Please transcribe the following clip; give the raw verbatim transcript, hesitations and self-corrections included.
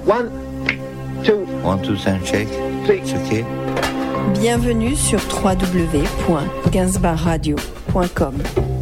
One, two. One, two, three, shake. Three. It's okay. Bienvenue sur w w w point gainsbourg radio point com.